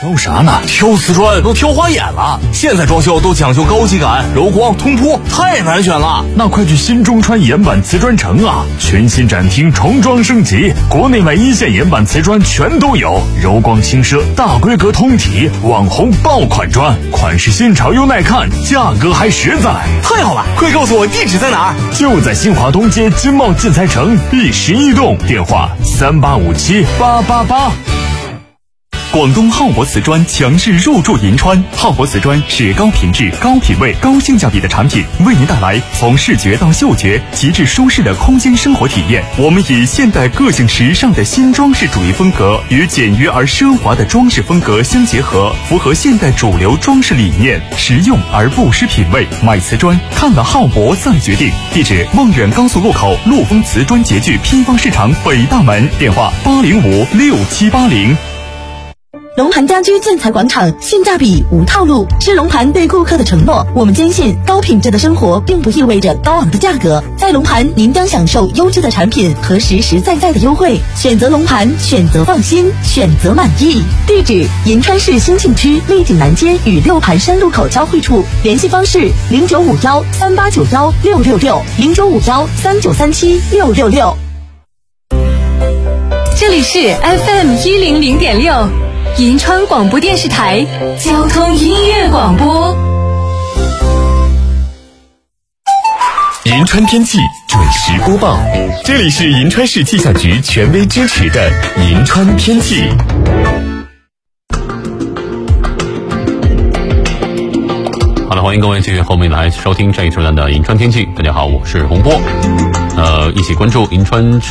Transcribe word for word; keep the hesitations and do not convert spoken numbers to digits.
挑啥呢？挑瓷砖都挑花眼了。现在装修都讲究高级感、柔光、通铺，太难选了。 那快去新中川岩板瓷砖城啊！全新展厅，重装升级，国内外一线岩板瓷砖全都有，柔光轻奢，大规格通体，网红爆款砖，款式新潮又耐看，价格还实在。 太好了，快告诉我地址在哪儿？ 就在新华东街金茂建材城第十一栋，电话三八五七八八八。 广东浩博瓷砖强势入驻银川，浩博瓷砖是高品质、高品位、高性价比的产品，为您带来从视觉到嗅觉极致舒适的空间生活体验。我们以现代个性时尚的新装饰主义风格与简约而奢华的装饰风格相结合，符合现代主流装饰理念，实用而不失品味。买瓷砖看了浩博再决定。地址：望远高速路口陆丰瓷砖洁具批发市场北大门，电话八零五六七八零。 龙盘家居建材广场，性价比无套路，是龙盘对顾客的承诺。我们坚信，高品质的生活并不意味着高昂的价格。在龙盘，您将享受优质的产品和实实在在的优惠。选择龙盘，选择放心，选择满意。地址：银川市兴庆区丽景南街与六盘山路口交汇处。联系方式：零九五幺三八九幺六六六零九五幺三九三七六六六。 这里是 F M 一零零点六。银川广播电视台交通音乐广播。 银川天气准时播报，这里是银川市气象局权威支持的银川天气。 好的，欢迎各位继续和我们来收听这一时段的银川天气。大家好，我是洪波，呃，一起关注银川